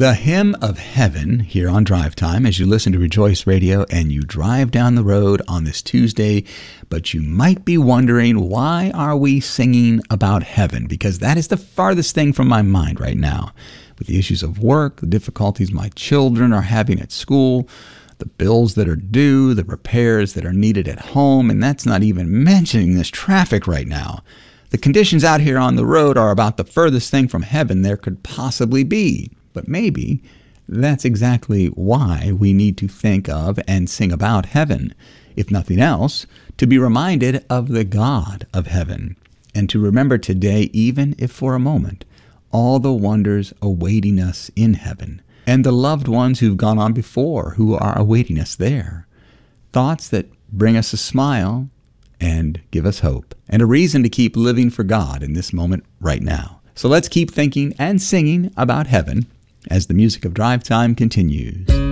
The Hymn of Heaven here on Drive Time as you listen to Rejoice Radio and you drive down the road on this Tuesday. But you might be wondering, why are we singing about heaven? Because that is the farthest thing from my mind right now. With the issues of work, the difficulties my children are having at school, the bills that are due, the repairs that are needed at home, and that's not even mentioning this traffic right now. The conditions out here on the road are about the furthest thing from heaven there could possibly be. But maybe that's exactly why we need to think of and sing about heaven. If nothing else, to be reminded of the God of heaven. And to remember today, even if for a moment, all the wonders awaiting us in heaven. And the loved ones who've gone on before who are awaiting us there. Thoughts that bring us a smile and give us hope. And a reason to keep living for God in this moment right now. So let's keep thinking and singing about heaven as the music of Drive Time continues.